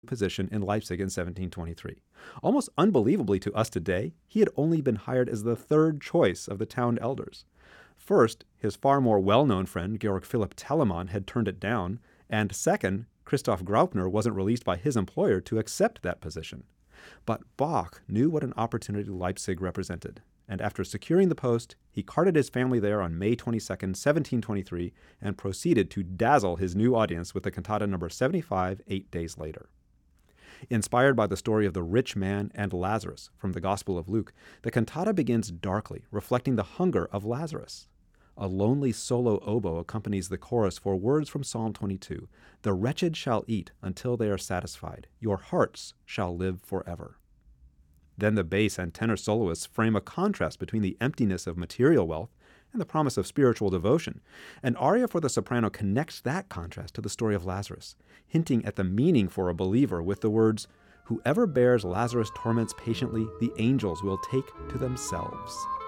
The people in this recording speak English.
position in Leipzig in 1723. Almost unbelievably to us today, he had only been hired as the third choice of the town elders. First, his far more well-known friend Georg Philipp Telemann had turned it down, and second, Christoph Graupner wasn't released by his employer to accept that position. But Bach knew what an opportunity Leipzig represented, and after securing the post, he carted his family there on May 22, 1723, and proceeded to dazzle his new audience with the cantata number 75 8 days later. Inspired by the story of the rich man and Lazarus from the Gospel of Luke, the cantata begins darkly, reflecting the hunger of Lazarus. A lonely solo oboe accompanies the chorus for words from Psalm 22, "The wretched shall eat until they are satisfied. Your hearts shall live forever." Then the bass and tenor soloists frame a contrast between the emptiness of material wealth and the promise of spiritual devotion. An aria for the soprano connects that contrast to the story of Lazarus, hinting at the meaning for a believer with the words, "Whoever bears Lazarus' torments patiently, the angels will take to themselves."